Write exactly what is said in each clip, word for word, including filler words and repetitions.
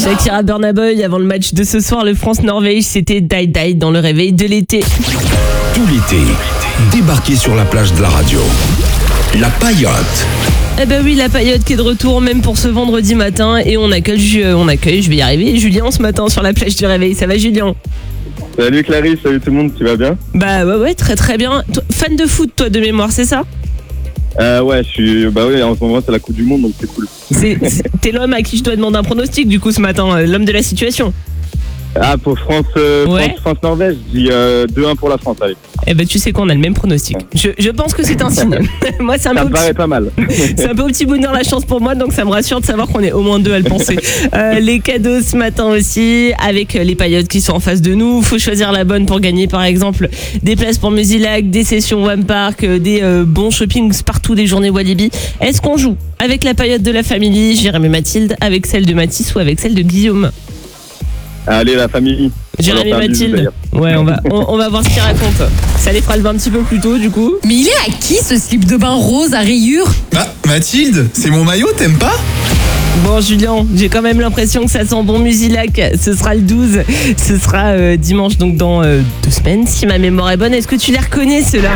Shakira Burna Boy avant le match de ce soir, le France-Norvège, c'était Die Die dans le réveil de l'été. Tout l'été, débarquez sur la plage de la radio. La Paillote. Eh ben oui, la Paillote qui est de retour même pour ce vendredi matin et on accueille, on accueille, je vais y arriver, Julien ce matin sur la plage du réveil. Ça va Julien? Salut Clarisse, salut tout le monde, tu vas bien? Bah ouais ouais, très très bien. Toi, fan de foot toi de mémoire, c'est ça? Euh, ouais, je suis. Bah oui, en ce moment c'est la Coupe du Monde donc c'est cool. C'est, c'est, t'es l'homme à qui je dois demander un pronostic du coup ce matin, l'homme de la situation. Ah, pour France, euh, Ouais. France, France-Norvège, je dis euh, deux un pour la France, allez. Eh ben tu sais qu'on a le même pronostic. Je, je pense que c'est un signe. Moi c'est un Ça peu me paraît pas mal. C'est un peu au petit bonheur la chance pour moi, donc ça me rassure de savoir qu'on est au moins deux à le penser. Euh, les cadeaux ce matin aussi, avec les paillotes qui sont en face de nous. Faut choisir la bonne pour gagner, par exemple, des places pour Musilac, des sessions One Park, des euh, bons shoppings partout, des journées Walibi. Est-ce qu'on joue avec la paillote de la famille, Jérémy et Mathilde, avec celle de Mathis ou avec celle de Guillaume? Allez, la famille. Jérémy et On leur fait un bisou, Mathilde. d'ailleurs. Ouais, on va, on, on va voir ce qu'ils racontent. Ça les fera lever un petit peu plus tôt, du coup. Mais il est à qui ce slip de bain rose à rayures? Ah, Mathilde, c'est mon maillot, t'aimes pas? Bon Julien, j'ai quand même l'impression que ça sent bon Musilac. Ce sera le douze, ce sera euh, dimanche, donc dans euh, deux semaines, si ma mémoire est bonne. Est-ce que tu les reconnais ceux-là?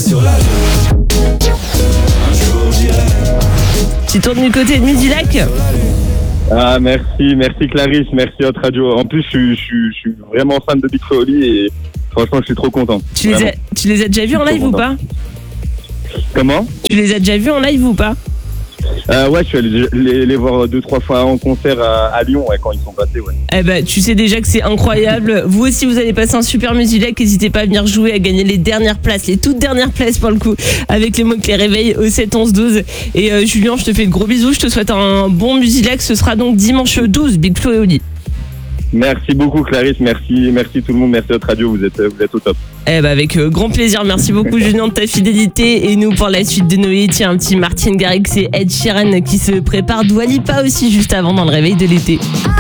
Tu tournes du côté de Musilac? Ah, merci, merci Clarisse, merci Hot Radio. En plus, je, suis- je, suis- je suis vraiment fan de Big Flo et Oli et franchement, je suis trop content. Tu les, Vraiment. as, tu les as déjà vus en live ou pas? Comment? Tu les as déjà vus en live ou pas? euh, Ouais, je suis allé les, les voir deux, trois fois en concert à, à Lyon, ouais, quand ils sont passés, ouais. Eh ben, tu sais déjà que c'est incroyable. Vous aussi, vous allez passer un super Musilac. N'hésitez pas à venir jouer, à gagner les dernières places, les toutes dernières places pour le coup, avec les mots que les réveils au sept onze douze. Et euh, Julien, je te fais de gros bisous. Je te souhaite un bon Musilac. Ce sera donc dimanche douze, Big Flo et Oli. Merci beaucoup Clarisse, merci, merci tout le monde, merci Hot Radio, vous êtes, vous êtes au top. Eh ben, avec euh, grand plaisir. Merci beaucoup, Julien, de ta fidélité. Et nous, pour la suite de Noé, tiens, un petit Martin Garrix et Ed Sheeran qui se prépare. Dua Lipa aussi, juste avant dans le réveil de l'été.